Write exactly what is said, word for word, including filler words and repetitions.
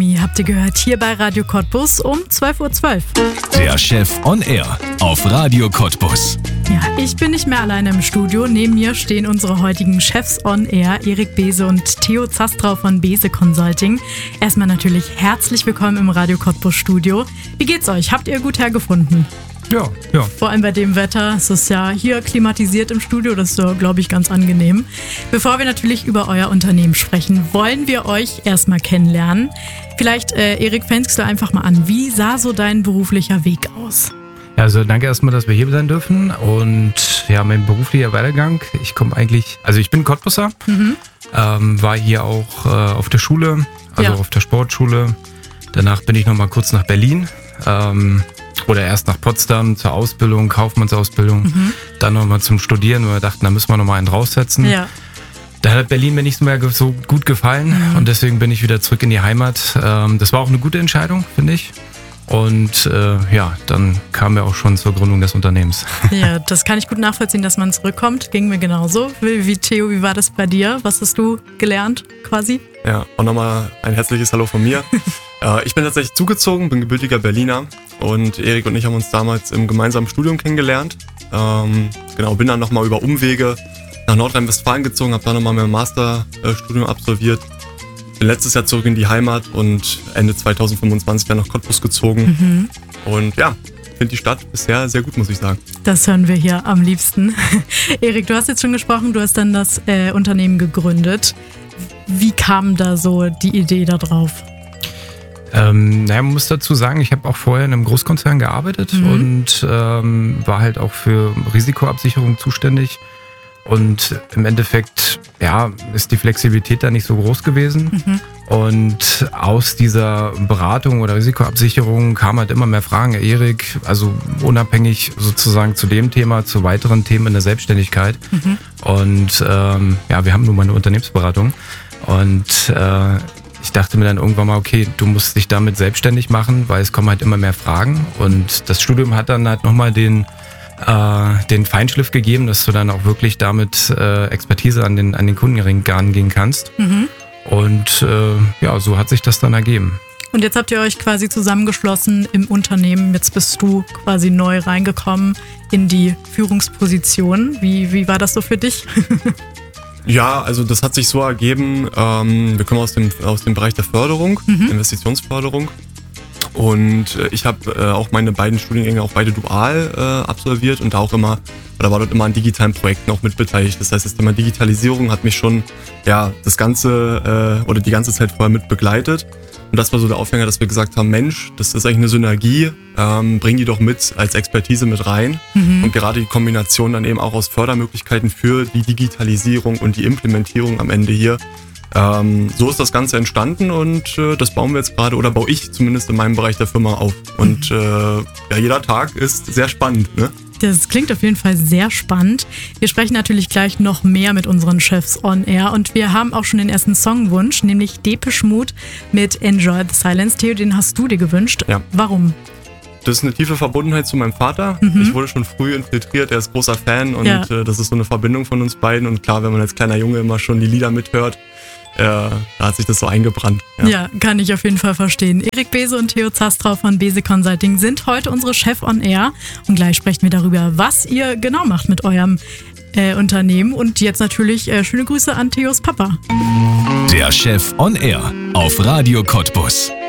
Habt ihr gehört hier bei Radio Cottbus um zwölf Uhr zwölf. Der Chef on Air auf Radio Cottbus. Ja, ich bin nicht mehr alleine im Studio. Neben mir stehen unsere heutigen Chefs on Air, Erik Bese und Theo Zastrau von Bese Consulting. Erstmal natürlich herzlich willkommen im Radio Cottbus Studio. Wie geht's euch? Habt ihr gut hergefunden? Ja, ja. Vor allem bei dem Wetter. Es ist ja hier klimatisiert im Studio. Das ist so, glaube ich, ganz angenehm. Bevor wir natürlich über euer Unternehmen sprechen, wollen wir euch erstmal kennenlernen. Vielleicht, äh, Erik, fängst du einfach mal an. Wie sah so dein beruflicher Weg aus? Ja, also danke erstmal, dass wir hier sein dürfen. Und ja, mein beruflicher Werdegang. Ich komme eigentlich, also ich bin Cottbusser, mhm. ähm, war hier auch äh, auf der Schule, also ja. auf der Sportschule. Danach bin ich nochmal kurz nach Berlin. Ähm, Oder erst nach Potsdam zur Ausbildung, Kaufmannsausbildung, mhm. dann nochmal zum Studieren, weil wir dachten, da müssen wir nochmal einen draufsetzen. Ja. Da hat Berlin mir nicht mehr so gut gefallen mhm. und deswegen bin ich wieder zurück in die Heimat. Das war auch eine gute Entscheidung, finde ich. Und äh, ja, dann kamen wir auch schon zur Gründung des Unternehmens. Ja, das kann ich gut nachvollziehen, dass man zurückkommt. Ging mir genauso. Wie, wie Theo, wie war das bei dir? Was hast du gelernt quasi? Ja, auch nochmal ein herzliches Hallo von mir. äh, ich bin tatsächlich zugezogen, bin gebürtiger Berliner und Erik und ich haben uns damals im gemeinsamen Studium kennengelernt. Ähm, genau, bin dann nochmal über Umwege nach Nordrhein-Westfalen gezogen, habe dann nochmal mein Masterstudium absolviert. Bin letztes Jahr zurück in die Heimat und Ende zwanzig fünfundzwanzig dann nach Cottbus gezogen. Mhm. Und ja, finde die Stadt bisher sehr gut, muss ich sagen. Das hören wir hier am liebsten. Erik, du hast jetzt schon gesprochen, du hast dann das äh, Unternehmen gegründet. Wie kam da so die Idee da drauf? Ähm, naja, man muss dazu sagen, ich habe auch vorher in einem Großkonzern gearbeitet mhm. und ähm, war halt auch für Risikoabsicherung zuständig. Und im Endeffekt, ja, ist die Flexibilität da nicht so groß gewesen. Mhm. Und aus dieser Beratung oder Risikoabsicherung kamen halt immer mehr Fragen. Erik, also unabhängig sozusagen zu dem Thema, zu weiteren Themen in der Selbstständigkeit. Mhm. Und ähm, ja, wir haben nun mal eine Unternehmensberatung. Und äh, ich dachte mir dann irgendwann mal, okay, du musst dich damit selbstständig machen, weil es kommen halt immer mehr Fragen. Und das Studium hat dann halt nochmal den äh, den Feinschliff gegeben, dass du dann auch wirklich damit äh, Expertise an den, an den Kunden gehen kannst. Mhm. Und äh, ja, so hat sich das dann ergeben. Und jetzt habt ihr euch quasi zusammengeschlossen im Unternehmen. Jetzt bist du quasi neu reingekommen in die Führungsposition. Wie, wie war das so für dich? Ja, also das hat sich so ergeben, ähm, wir kommen aus dem, aus dem Bereich der Förderung, mhm. Investitionsförderung. Und äh, ich habe äh, auch meine beiden Studiengänge auch beide dual äh, absolviert und da auch immer, oder war dort immer an digitalen Projekten auch mitbeteiligt. Das heißt, das Thema Digitalisierung hat mich schon ja das ganze äh, oder die ganze Zeit vorher mit begleitet. Und das war so der Aufhänger, dass wir gesagt haben, Mensch, das ist eigentlich eine Synergie, ähm, bring die doch mit als Expertise mit rein. Mhm. Und gerade die Kombination dann eben auch aus Fördermöglichkeiten für die Digitalisierung und die Implementierung am Ende hier. Ähm, so ist das Ganze entstanden und äh, das bauen wir jetzt gerade, oder baue ich zumindest in meinem Bereich der Firma auf. Und äh, ja, jeder Tag ist sehr spannend, ne? Das klingt auf jeden Fall sehr spannend. Wir sprechen natürlich gleich noch mehr mit unseren Chefs on Air und wir haben auch schon den ersten Songwunsch, nämlich Depeche Mode mit Enjoy the Silence. Theo, den hast du dir gewünscht. Ja. Warum? Das ist eine tiefe Verbundenheit zu meinem Vater. Mhm. Ich wurde schon früh infiltriert, er ist großer Fan und ja. äh, das ist so eine Verbindung von uns beiden. Und klar, wenn man als kleiner Junge immer schon die Lieder mithört, äh, da hat sich das so eingebrannt. Ja. ja, kann ich auf jeden Fall verstehen. Erik Bese und Theo Zastrau von Bese Consulting sind heute unsere Chef on Air. Und gleich sprechen wir darüber, was ihr genau macht mit eurem äh, Unternehmen. Und jetzt natürlich äh, schöne Grüße an Theos Papa. Der Chef on Air auf Radio Cottbus.